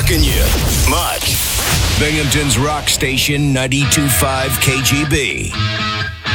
rocking you much. Binghamton's rock station 92.5 KGB.